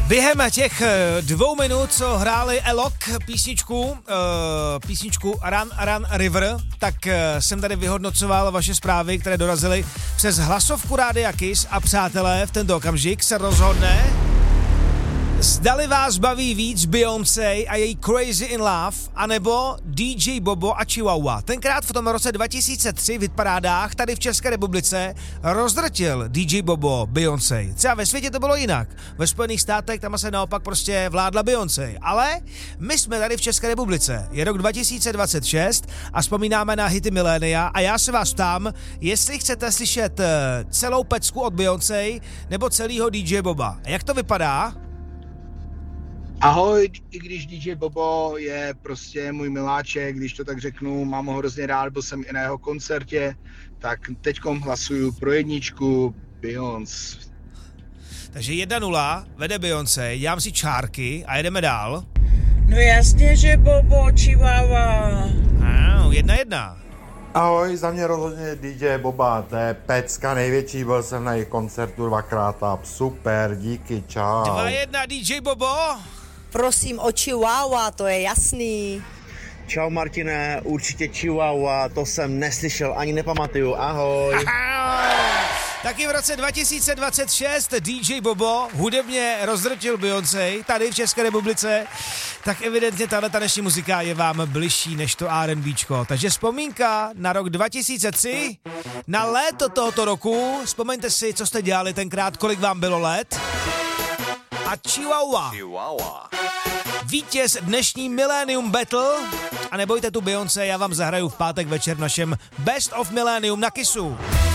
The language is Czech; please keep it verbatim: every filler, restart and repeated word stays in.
Během těch dvou minut, co hráli Elok písničku, uh, písničku Run Run River, tak uh, jsem tady vyhodnocoval vaše zprávy, které dorazily přes hlasovku Rádia Kiss a přátelé v tento okamžik se rozhodne, zdali vás baví víc Beyoncé a její Crazy in Love, anebo D J Bobo a Chihuahua. Tenkrát v tom roce dva tisíce tři v hitparádách tady v České republice rozdrtil D J Bobo Beyoncé. Třeba ve světě to bylo jinak. Ve Spojených státech tam se naopak prostě vládla Beyoncé. Ale my jsme tady v České republice. Je rok dva tisíce dvacet šest a vzpomínáme na hity milénia a já se vás ptám, jestli chcete slyšet celou pecku od Beyoncé nebo celýho D J Boba. Jak to vypadá? Ahoj, i když D J Bobo je prostě můj miláček, když to tak řeknu, mám ho hrozně rád, byl jsem i na jeho koncertě, tak teďkom hlasuju pro jedničku Beyoncé. Takže jedna nula, vede Beyoncé, dělám si čárky a jedeme dál. No jasně, že Bobo, Chihuahua. Ano, jedna jedna. Ahoj, za mě rozhodně D J Boba, to je pecka největší, byl jsem na jejich koncertu dvakrát a super, díky, čau. Dva jedna D J Bobo. Prosím o Chihuahua, to je jasný. Čau Martine, určitě Chihuahua, to jsem neslyšel, ani nepamatuju, ahoj. Taky v roce dva tisíce dvacet šest D J Bobo hudebně rozdrtil Beyoncé tady v České republice, tak evidentně tahle taneční muzika je vám bližší než to R and Bčko. Takže vzpomínka na rok dva tisíce tři, na léto tohoto roku, vzpomeňte si, co jste dělali tenkrát, kolik vám bylo let. A Chihuahua. Chihuahua. Vítěz dnešní Millennium Battle. A nebojte tu Beyoncé, já vám zahraju v pátek večer v našem Best of Millennium na Kissu.